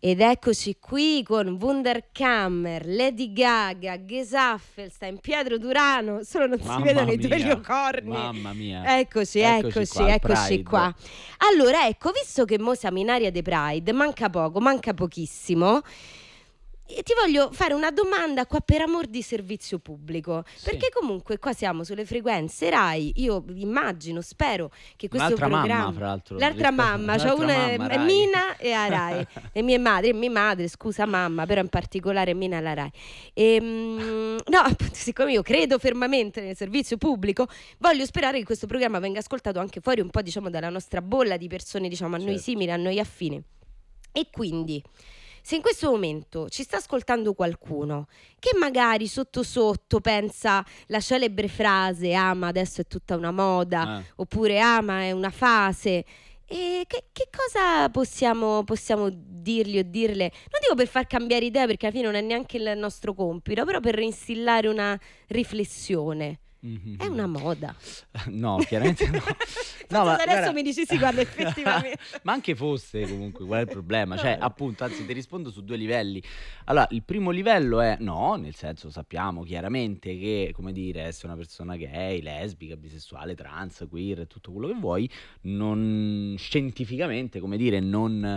Ed eccoci qui con Wunderkammer, Lady Gaga, Gesaffelstein, Pietro Durano. Solo non si vedono i tuoi leocorni. Mamma mia. Eccoci qua. Allora, ecco, visto che mo siamo in area di Pride, manca pochissimo. E ti voglio fare una domanda qua per amor di servizio pubblico, perché comunque qua siamo sulle frequenze Rai. Io immagino, spero che questo programma, mamma, fra l'altro, l'altra mamma, c'è una è Mina e a Rai, e mia madre, scusa mamma, però in particolare Mina alla Rai. No, appunto, siccome io credo fermamente nel servizio pubblico, voglio sperare che questo programma venga ascoltato anche fuori un po', diciamo, dalla nostra bolla di persone, diciamo, a noi simili, a noi affini. E quindi, se in questo momento ci sta ascoltando qualcuno che magari sotto sotto pensa la celebre frase "ama adesso è tutta una moda", oppure "ama è una fase", e che cosa possiamo dirgli o dirle? Non dico per far cambiare idea, perché alla fine non è neanche il nostro compito, però per reinstillare una riflessione. È una moda. No, chiaramente no. No, ma adesso guarda, mi dici sì, guarda, effettivamente. Ma anche fosse, comunque, qual è il problema? Cioè, appunto, anzi, ti rispondo su due livelli. Allora, il primo livello è no, nel senso, sappiamo chiaramente che, come dire, essere una persona gay, lesbica, bisessuale, trans, queer, tutto quello che vuoi, non scientificamente, come dire, non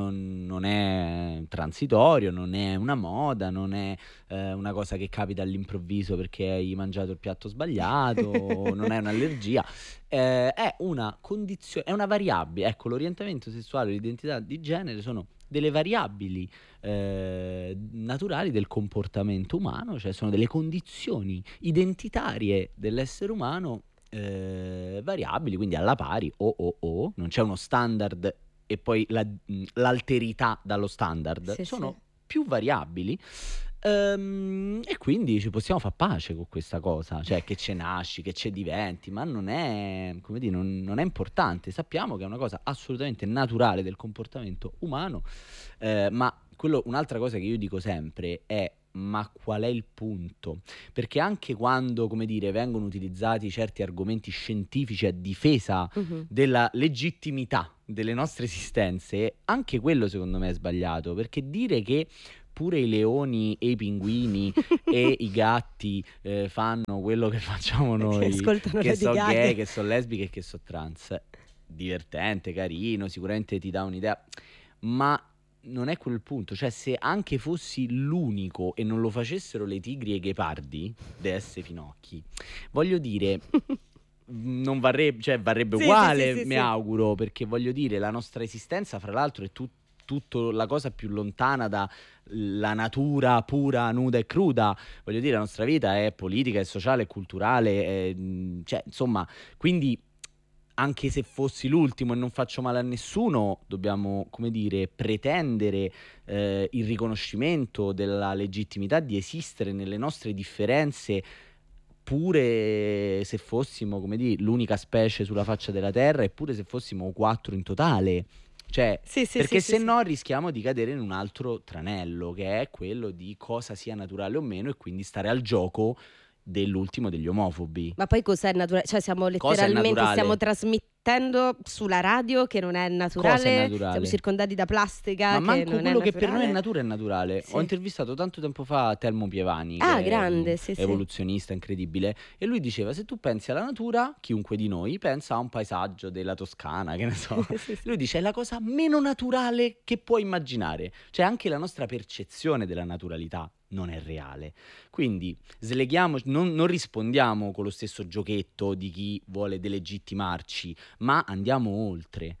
è transitorio, non è una moda, non è una cosa che capita all'improvviso perché hai mangiato il piatto sbagliato, non è un'allergia, è una condizione, è una variabile. Ecco, l'orientamento sessuale e l'identità di genere sono delle variabili naturali del comportamento umano, cioè sono delle condizioni identitarie dell'essere umano variabili, quindi alla pari, non c'è uno standard e poi l'alterità dallo standard, sono più variabili. E quindi ci possiamo far pace con questa cosa, cioè che ce nasci, che ce diventi, ma non è, come dire, non è importante. Sappiamo che è una cosa assolutamente naturale del comportamento umano, ma un'altra cosa che io dico sempre è: ma qual è il punto? Perché anche quando, come dire, vengono utilizzati certi argomenti scientifici a difesa della legittimità delle nostre esistenze, anche quello secondo me è sbagliato, perché dire che pure i leoni e i pinguini e i gatti fanno quello che facciamo noi, che sono gay, che sono lesbiche e che sono trans, divertente, carino, sicuramente ti dà un'idea, ma non è quello il punto. Cioè, se anche fossi l'unico e non lo facessero le tigri e i ghepardi, desse finocchi, voglio dire, non varrebbe, cioè varrebbe uguale, mi auguro, perché voglio dire, la nostra esistenza, fra l'altro, è tutto la cosa più lontana dalla natura pura, nuda e cruda. Voglio dire, la nostra vita è politica, è sociale, è culturale, cioè, insomma, quindi anche se fossi l'ultimo e non faccio male a nessuno, dobbiamo, come dire, pretendere il riconoscimento della legittimità di esistere nelle nostre differenze, pure se fossimo, come dire, l'unica specie sulla faccia della Terra, eppure se fossimo 4 in totale. Cioè, perché se no rischiamo di cadere in un altro tranello, che è quello di cosa sia naturale o meno, e quindi stare al gioco dell'ultimo degli omofobi. Ma poi cos'è naturale? Cioè, stiamo trasmettendo sulla radio che non è naturale. Cosa è naturale? Siamo circondati da plastica. Ma manco non quello è che per noi è natura è naturale. Ho intervistato tanto tempo fa Telmo Pievani, che grande, è evoluzionista incredibile, e lui diceva: se tu pensi alla natura, chiunque di noi pensa a un paesaggio della Toscana, che ne so. Lui dice: è la cosa meno naturale che puoi immaginare. Cioè, anche la nostra percezione della naturalità non è reale. Quindi sleghiamo, non rispondiamo con lo stesso giochetto di chi vuole delegittimarci, ma andiamo oltre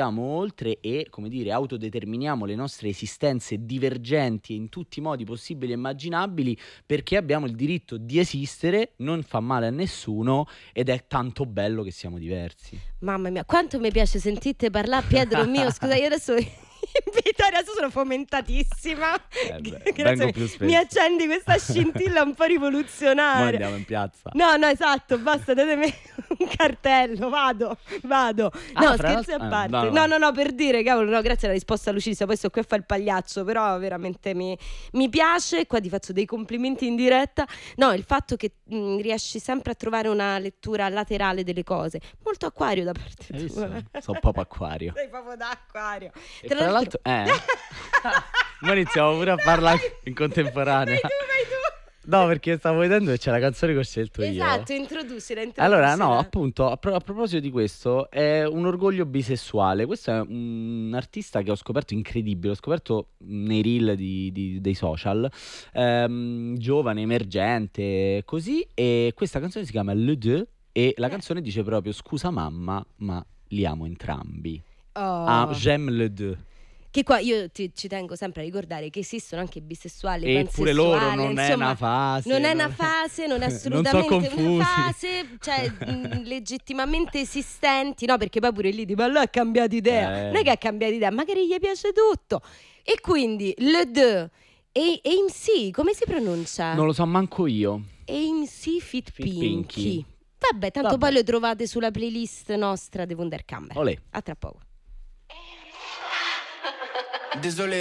e, come dire, autodeterminiamo le nostre esistenze divergenti in tutti i modi possibili e immaginabili, perché abbiamo il diritto di esistere, non fa male a nessuno ed è tanto bello che siamo diversi. Mamma mia, quanto mi piace sentirti parlare, Pietro mio. Scusa, io adesso Vittoria, adesso sono fomentatissima. Vengo più spesso. Mi accendi questa scintilla un po' rivoluzionaria. Ma andiamo in piazza. No, esatto, basta, datemi un cartello, vado. No, scherzi a parte. No, per dire, cavolo, no, grazie alla risposta lucida, poi sto qui a fare il pagliaccio, però veramente mi piace, qua ti faccio dei complimenti in diretta. No, il fatto che riesci sempre a trovare una lettura laterale delle cose, molto acquario da parte tua. Sono proprio acquario. Sei proprio da acquario. E tra l'altro ma iniziamo pure a parlare in contemporanea. Vai tu. No, perché stavo vedendo che c'è la canzone che ho scelto io. Esatto, introducila. Allora, no, appunto, a proposito di questo, è un orgoglio bisessuale. Questo è un artista che ho scoperto incredibile, l'ho scoperto nei reel dei social, giovane, emergente, così, e questa canzone si chiama Le Deux e la canzone dice proprio scusa mamma, ma li amo entrambi. J'aime le deux. Che qua io ci tengo sempre a ricordare che esistono anche bisessuali, e pure loro non è una fase. Non è una fase, non è assolutamente una fase, cioè legittimamente esistenti, no? Perché poi pure lì tipo allora ha cambiato idea. Non è che ha cambiato idea, magari gli piace tutto. E quindi le deux e MC, come si pronuncia? Non lo so manco io. MC Fit Pinky. Vabbè, tanto poi lo trovate sulla playlist nostra di Wunderkammer. Olè. A tra poco. Désolé.